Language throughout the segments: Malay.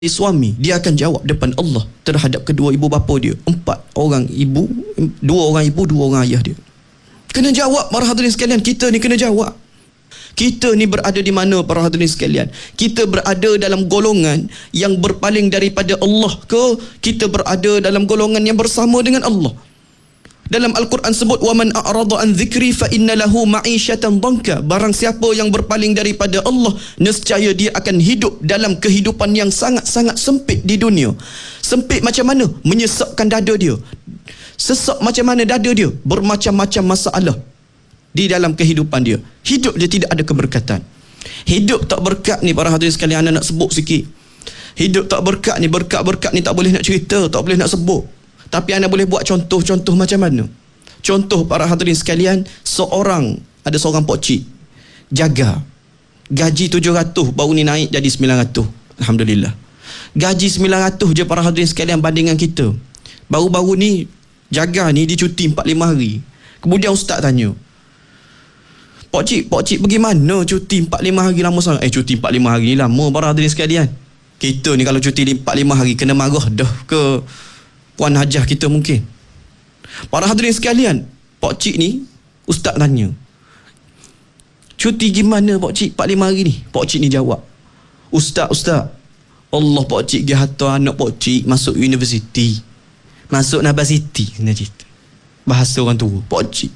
suami, dia akan jawab depan Allah terhadap kedua ibu bapa dia. 4 orang ibu, 2 orang ibu, 2 orang ayah dia. Kena jawab para hadirin sekalian, kita ni kena jawab. Kita ni berada di mana para hadirin sekalian? Kita berada dalam golongan yang berpaling daripada Allah ke kita berada dalam golongan yang bersama dengan Allah? Dalam Al-Quran sebut waman a'rada an dzikri fa inna lahu ma'isyatan dhanka. Barang siapa yang berpaling daripada Allah, nescaya dia akan hidup dalam kehidupan yang sangat-sangat sempit di dunia. Sempit macam mana? Menyesakkan dada dia. Sesak macam mana dada dia? Bermacam-macam masalah di dalam kehidupan dia. Hidup dia tidak ada keberkatan. Hidup tak berkat ni para hadirin sekalian, anak nak sebut sikit. Hidup tak berkat ni, berkat-berkat ni tak boleh nak cerita, tak boleh nak sebut. Tapi anda boleh buat contoh-contoh macam mana? Contoh para hadirin sekalian, ada seorang pokcik jaga gaji 700, baru ni naik jadi 900. Alhamdulillah. Gaji 900 je para hadirin sekalian bandingan kita. Baru-baru ni jaga ni dia cuti 4-5 hari. Kemudian ustaz tanya, Pokcik pergi mana cuti 4-5 hari lama sangat? Cuti 4-5 hari ni lama para hadirin sekalian. Kita ni kalau cuti 4-5 hari kena marah dah ke Puan Hajah kita mungkin. Para hadirin sekalian, pokcik ni ustaz tanya, cuti gimana pokcik 4-5 hari ni? Pokcik ni jawab, Ustaz, Allah pokcik pergi hantar anak pokcik masuk universiti, masuk Nabasiti. Bahasa orang tua, pokcik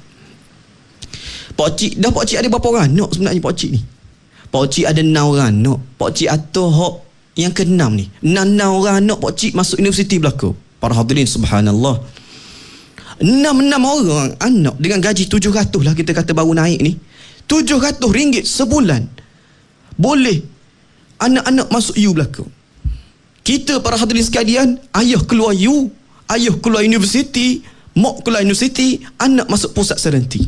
ada berapa orang anak sebenarnya pokcik ni? Pokcik ada 6 orang anak. Pokcik atau hok yang ke-6 ni, 6 orang anak pokcik masuk universiti belaka. Para hadirin subhanallah, 6 orang anak dengan gaji 700 lah kita kata baru naik ni, 700 ringgit sebulan boleh anak-anak masuk U belaka. Kita para hadirin sekalian, ayah keluar U, ayah keluar universiti, mak keluar universiti, anak masuk pusat serenti.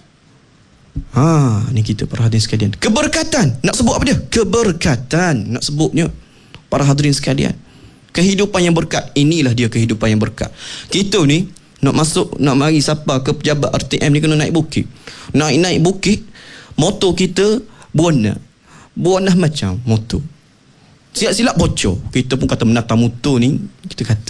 Ni kita para hadirin sekalian. Keberkatan, nak sebut apa dia? Keberkatan nak sebutnya para hadirin sekalian. Kehidupan yang berkat, inilah dia kehidupan yang berkat. Kita ni nak mari siapa ke pejabat RTM ni kena naik bukit. Naik bukit, motor kita buana macam motor. Silap bocor. Kita pun kata menatang motor ni, kita kata.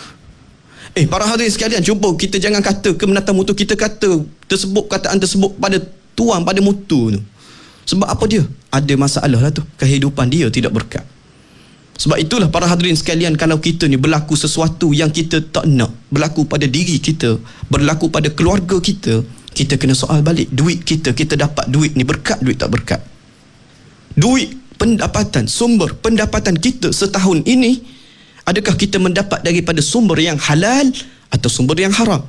Para hadirin sekalian, cuba kita jangan kata ke menatang motor, kita kata kataan tersebut pada tuan pada motor tu. Sebab apa dia? Ada masalah lah tu. Kehidupan dia tidak berkat. Sebab itulah para hadirin sekalian, kalau kita ni berlaku sesuatu yang kita tak nak berlaku pada diri kita, berlaku pada keluarga kita, kita kena soal balik. Duit kita dapat duit ni berkat, duit tak berkat. Duit, pendapatan, sumber pendapatan kita setahun ini, adakah kita mendapat daripada sumber yang halal atau sumber yang haram?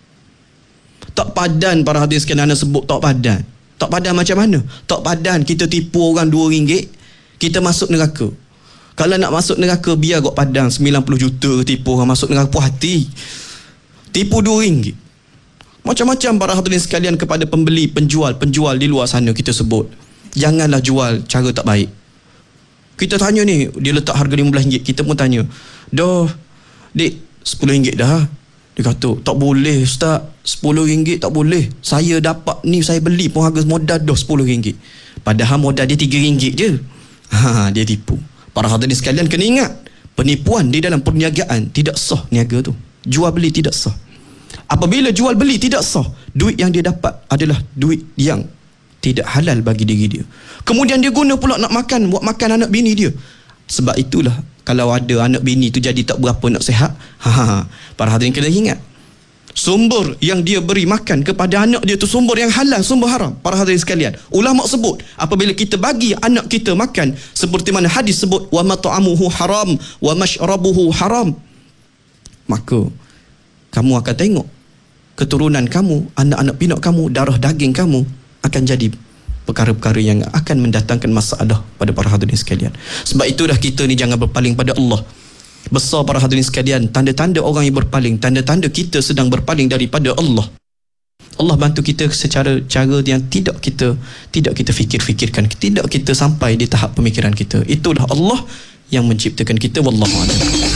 Tak padan para hadirin sekalian, anda sebut tak padan. Tak padan macam mana? Tak padan kita tipu orang RM2, kita masuk neraka. Kalau nak masuk neraka, biar kot padang 90 juta tipu orang masuk neraka, puas hati. Tipu RM2. Macam-macam para hadirin sekalian kepada pembeli, penjual di luar sana kita sebut. Janganlah jual cara tak baik. Kita tanya ni, dia letak harga RM15, kita pun tanya, dah dik RM10 dah. Dia kata, tak boleh ustaz, RM10 tak boleh. Saya dapat ni, saya beli pun harga modal dah RM10. Padahal modal dia RM3 je. Dia tipu. Para hadirin sekalian kena ingat, penipuan di dalam perniagaan tidak sah niaga tu. Jual beli tidak sah. Apabila jual beli tidak sah, duit yang dia dapat adalah duit yang tidak halal bagi diri dia. Kemudian dia guna pula nak makan, buat makan anak bini dia. Sebab itulah kalau ada anak bini tu jadi tak berapa nak sihat, para hadirin kena ingat, sumber yang dia beri makan kepada anak dia tu sumber yang halal, sumber haram. Para hadirin sekalian, ulama sebut apabila kita bagi anak kita makan, seperti mana hadis sebut, wa mat'amuhu haram wa mashrabuhu haram, maka kamu akan tengok keturunan kamu, anak-anak pinak kamu, darah daging kamu akan jadi perkara-perkara yang akan mendatangkan masalah pada para hadirin sekalian. Sebab itulah kita ni jangan berpaling pada Allah. Besar para hadirin sekalian, tanda-tanda orang yang berpaling, tanda-tanda kita sedang berpaling daripada Allah. Allah bantu kita secara cara yang tidak kita fikirkan, tidak kita sampai di tahap pemikiran kita. Itulah Allah yang menciptakan kita. Wallahu a'lam.